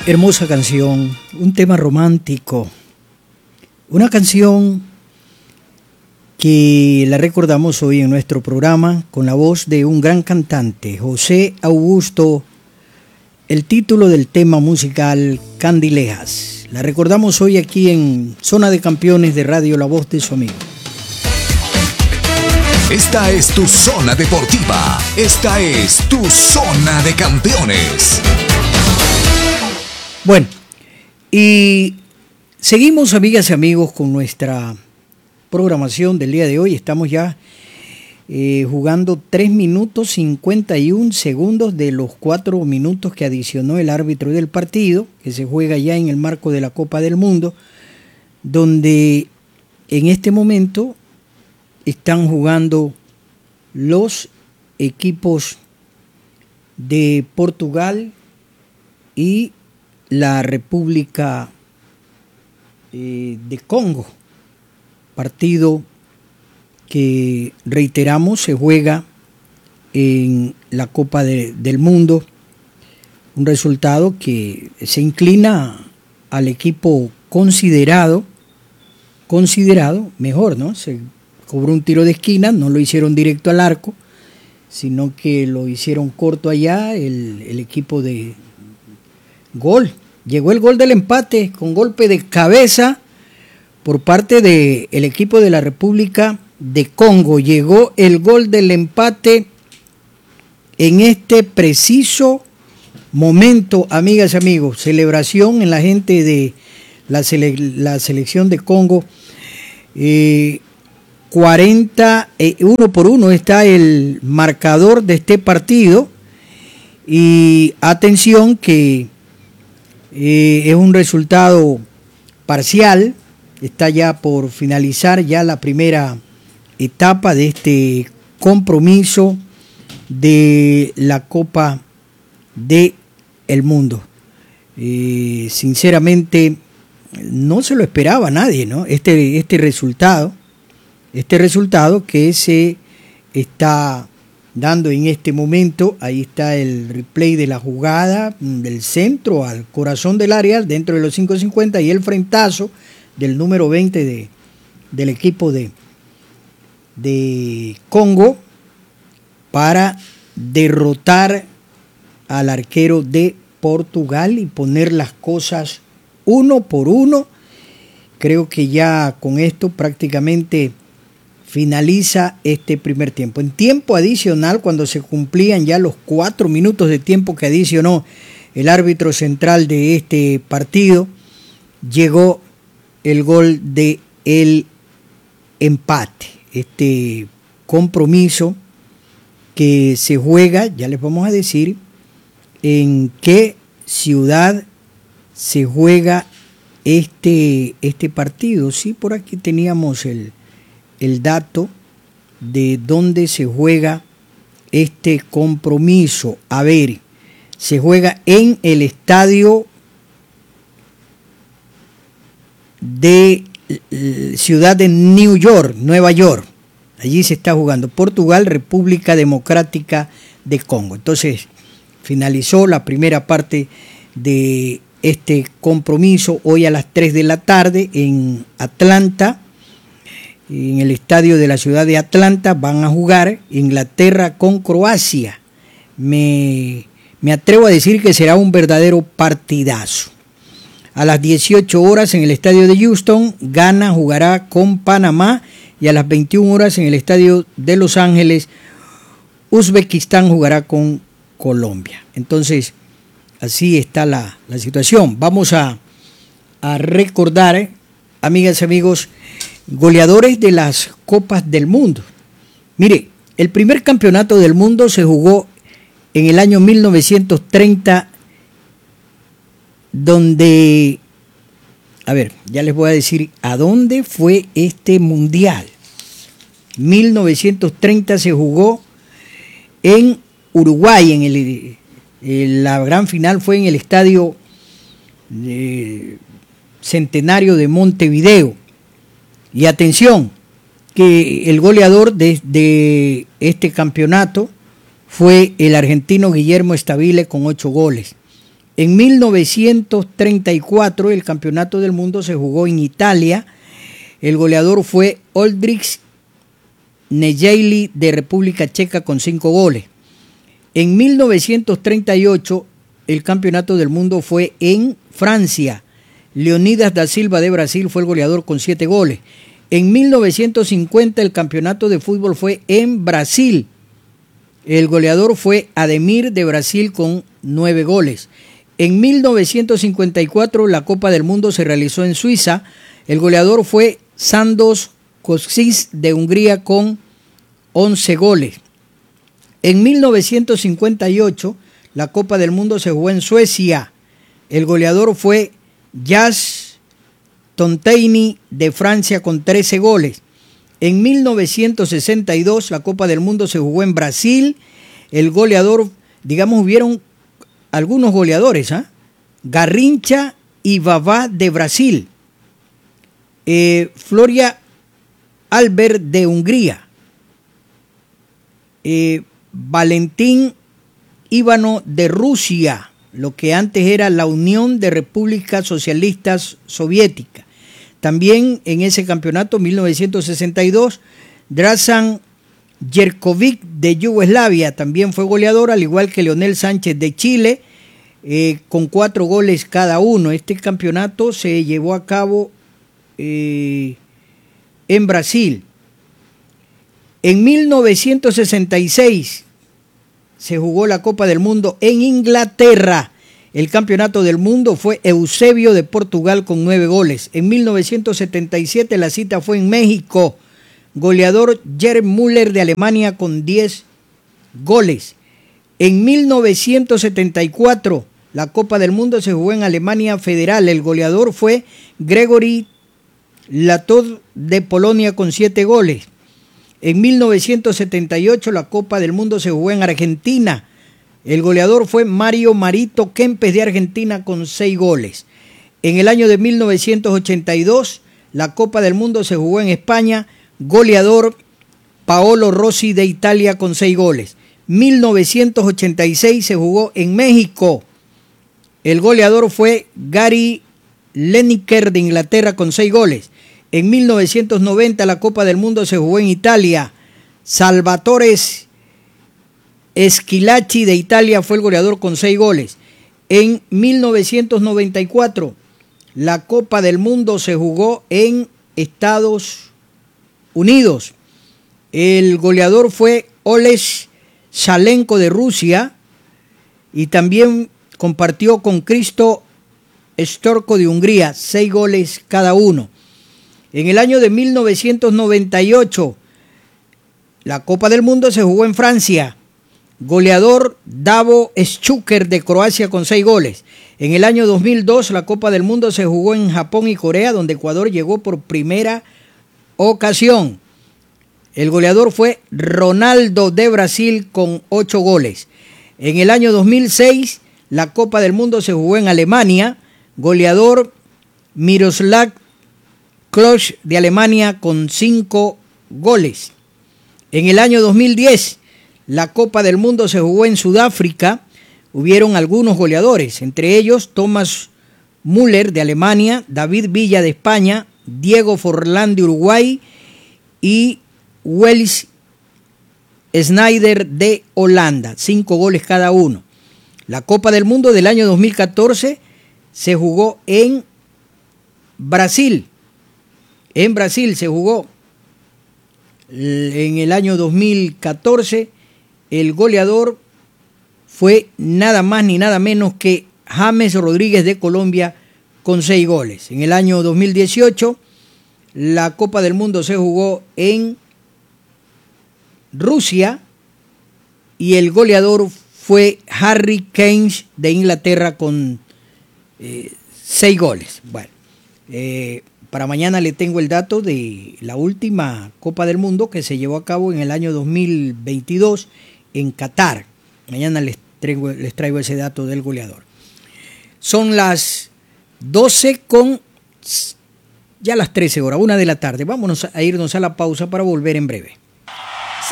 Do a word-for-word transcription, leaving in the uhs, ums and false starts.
Hermosa canción, un tema romántico, una canción que la recordamos hoy en nuestro programa con la voz de un gran cantante, José Augusto. El título del tema musical, Candilejas. La recordamos hoy aquí en Zona de Campeones de Radio La Voz de su amigo. Esta es tu zona deportiva. Esta es tu Zona de Campeones. Bueno, y seguimos, amigas y amigos, con nuestra programación del día de hoy. Estamos ya eh, jugando tres minutos cincuenta y un segundos de los cuatro minutos que adicionó el árbitro del partido, que se juega ya en el marco de la Copa del Mundo, donde en este momento están jugando los equipos de Portugal y la República eh, de Congo, partido que, reiteramos, se juega en la Copa de, del Mundo, un resultado que se inclina al equipo considerado, considerado mejor, ¿no? Se cobró un tiro de esquina, no lo hicieron directo al arco, sino que lo hicieron corto allá, el, el equipo de gol. Llegó el gol del empate con golpe de cabeza por parte del equipo de la República de Congo. Llegó el gol del empate en este preciso momento, amigas y amigos. Celebración en la gente de la, sele la selección de Congo. Eh, cuarenta, eh, uno por uno está el marcador de este partido. Y atención que Eh, es un resultado parcial, está ya por finalizar ya la primera etapa de este compromiso de la Copa del Mundo. Eh, sinceramente no se lo esperaba a nadie, ¿no? Este, este resultado, este resultado que se está dando en este momento. Ahí está el replay de la jugada del centro al corazón del área dentro de los cinco cincuenta y el frentazo del número veinte de, del equipo de, de Congo para derrotar al arquero de Portugal y poner las cosas uno por uno. Creo que ya con esto prácticamente finaliza este primer tiempo. En tiempo adicional, cuando se cumplían ya los cuatro minutos de tiempo que adicionó el árbitro central de este partido, llegó el gol de el empate. Este compromiso que se juega, ya les vamos a decir en qué ciudad se juega este, este partido. Sí, por aquí teníamos el el dato de dónde se juega este compromiso. A ver, se juega en el estadio de ciudad de New York, Nueva York. Allí se está jugando Portugal, República Democrática de Congo. Entonces, finalizó la primera parte de este compromiso hoy a las tres de la tarde en Atlanta. En el estadio de la ciudad de Atlanta van a jugar Inglaterra con Croacia. Me, me atrevo a decir que será un verdadero partidazo. A las dieciocho horas en el estadio de Houston, Ghana jugará con Panamá, y a las veintiuna horas en el estadio de Los Ángeles, Uzbekistán jugará con Colombia. Entonces, así está la, la situación. Vamos a, a recordar, amigas y amigos, goleadores de las Copas del Mundo. Mire, el primer campeonato del mundo se jugó en el año mil novecientos treinta, donde, a ver, ya les voy a decir a dónde fue este mundial. mil novecientos treinta se jugó en Uruguay, en el, en la gran final fue en el estadio eh, Centenario de Montevideo. Y atención, que el goleador de, de este campeonato fue el argentino Guillermo Stabile con ocho goles. En mil novecientos treinta y cuatro el campeonato del mundo se jugó en Italia. El goleador fue Oldrich Nejeli de República Checa con cinco goles. En mil novecientos treinta y ocho el campeonato del mundo fue en Francia. Leonidas da Silva de Brasil fue el goleador con siete goles. En mil novecientos cincuenta el campeonato de fútbol fue en Brasil. El goleador fue Ademir de Brasil con nueve goles. En mil novecientos cincuenta y cuatro la Copa del Mundo se realizó en Suiza. El goleador fue Sandos Kocsis de Hungría con once goles. En mil novecientos cincuenta y ocho la Copa del Mundo se jugó en Suecia. El goleador fue Jas Tonteini de Francia con trece goles. En mil novecientos sesenta y dos la Copa del Mundo se jugó en Brasil. El goleador, digamos, hubieron algunos goleadores, ¿ah? ¿eh? Garrincha y Vavá de Brasil. Eh, Floria Albert de Hungría. Eh, Valentín Ivano de Rusia, lo que antes era la Unión de Repúblicas Socialistas Soviéticas. También en ese campeonato, mil novecientos sesenta y dos, Dražan Jerković de Yugoslavia también fue goleador, al igual que Leonel Sánchez de Chile, eh, con cuatro goles cada uno. Este campeonato se llevó a cabo eh, en Brasil. En mil novecientos sesenta y seis se jugó la Copa del Mundo en Inglaterra. El campeonato del mundo fue Eusebio de Portugal con nueve goles. En mil novecientos setenta y siete la cita fue en México. Goleador Gerd Müller de Alemania con diez goles. En mil novecientos setenta y cuatro la Copa del Mundo se jugó en Alemania Federal. El goleador fue Gregory Latov de Polonia con siete goles. En mil novecientos setenta y ocho la Copa del Mundo se jugó en Argentina. El goleador fue Mario Marito Kempes de Argentina con seis goles. En el año de mil novecientos ochenta y dos la Copa del Mundo se jugó en España. Goleador Paolo Rossi de Italia con seis goles. mil novecientos ochenta y seis se jugó en México. El goleador fue Gary Lineker de Inglaterra con seis goles. En mil novecientos noventa la Copa del Mundo se jugó en Italia. Salvatore Schillaci de Italia fue el goleador con seis goles. En mil novecientos noventa y cuatro la Copa del Mundo se jugó en Estados Unidos. El goleador fue Oleg Salenko de Rusia y también compartió con Kristo Storko de Hungría, seis goles cada uno. En el año de mil novecientos noventa y ocho, la Copa del Mundo se jugó en Francia. Goleador Davo Šuker de Croacia con seis goles. En el año dos mil dos, la Copa del Mundo se jugó en Japón y Corea, donde Ecuador llegó por primera ocasión. El goleador fue Ronaldo de Brasil con ocho goles. En el año dos mil seis, la Copa del Mundo se jugó en Alemania. Goleador Miroslav Klose de Alemania con cinco goles. En el año dos mil diez, la Copa del Mundo se jugó en Sudáfrica. Hubieron algunos goleadores, entre ellos Thomas Müller de Alemania, David Villa de España, Diego Forlán de Uruguay y Wesley Sneijder de Holanda, cinco goles cada uno. La Copa del Mundo del año dos mil catorce se jugó en Brasil. En Brasil se jugó en el año dos mil catorce. El goleador fue nada más ni nada menos que James Rodríguez de Colombia con seis goles. En el año dos mil dieciocho, la Copa del Mundo se jugó en Rusia y el goleador fue Harry Kane de Inglaterra con eh, seis goles. Bueno, eh, para mañana le tengo el dato de la última Copa del Mundo que se llevó a cabo en el año dos mil veintidós en Qatar. Mañana les traigo, les traigo ese dato del goleador. Son las doce con ya las trece horas, una de la tarde. Vámonos a irnos a la pausa para volver en breve.